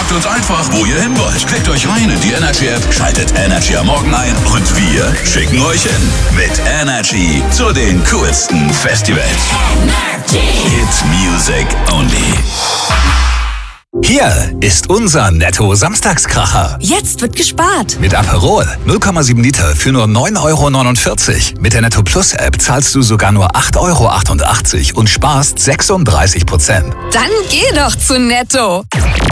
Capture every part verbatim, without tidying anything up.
Sagt uns einfach, wo ihr hin wollt. Klickt euch rein in die Energy App, schaltet Energy am Morgen ein und wir schicken euch hin. Mit Energy zu den coolsten Festivals. Energy. Hit Music Only. Hier ist unser Netto-Samstagskracher. Jetzt wird gespart. Mit Aperol null Komma sieben Liter für nur neun Euro neunundvierzig. Mit der Netto Plus App zahlst du sogar nur acht Euro achtundachtzig und sparst sechsunddreißig Prozent. Dann geh doch zu Netto.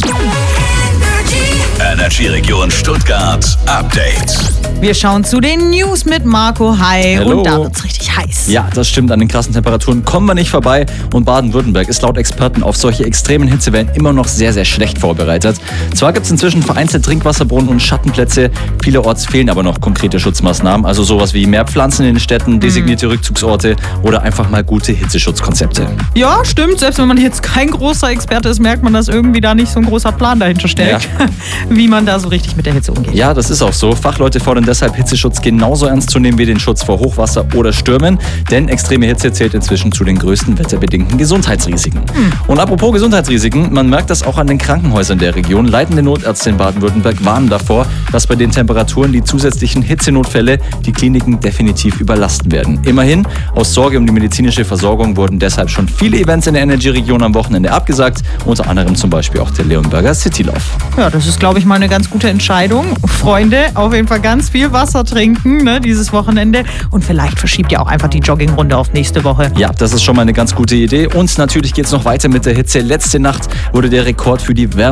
Energy Region Stuttgart Update. Wir schauen zu den News mit Marco. Hi. Hallo. Und da wird's richtig heiß. Ja, das stimmt. An den krassen Temperaturen kommen wir nicht vorbei. Und Baden-Württemberg ist laut Experten auf solche extremen Hitzewellen immer noch sehr, sehr schlecht vorbereitet. Zwar gibt es inzwischen vereinzelt Trinkwasserbrunnen und Schattenplätze. Vielerorts fehlen aber noch konkrete Schutzmaßnahmen. Also sowas wie mehr Pflanzen in den Städten, designierte Rückzugsorte oder einfach mal gute Hitzeschutzkonzepte. Ja, stimmt. Selbst wenn man jetzt kein großer Experte ist, merkt man, dass irgendwie da nicht so ein großer Plan dahinter steckt, Ja. wie man da so richtig mit der Hitze umgeht. Ja, das ist auch so. Fachleute fordern deshalb, Hitzeschutz genauso ernst zu nehmen wie den Schutz vor Hochwasser oder Stürmen. Denn extreme Hitze zählt inzwischen zu den größten wetterbedingten Gesundheitsrisiken. Hm. Und apropos Gesundheitsrisiken, man merkt das auch an den Krankenhäusern der Region. Leitende Notärzte in Baden-Württemberg warnen davor, dass bei den Temperaturen die zusätzlichen Hitzenotfälle die Kliniken definitiv überlasten werden. Immerhin, aus Sorge um die medizinische Versorgung wurden deshalb schon viele Events in der Energy-Region am Wochenende abgesagt. Unter anderem zum Beispiel auch der Leonberger Citylauf. Ja, das ist, glaube ich, mal eine ganz gute Entscheidung. Freunde, auf jeden Fall ganz viel Wasser trinken, ne, dieses Wochenende. Und vielleicht verschiebt ihr auch einfach die Joggingrunde auf nächste Woche. Ja, das ist schon mal eine ganz gute Idee. Und natürlich geht es noch weiter mit der Hitze. Letzte Nacht wurde der Rekord für die Wärme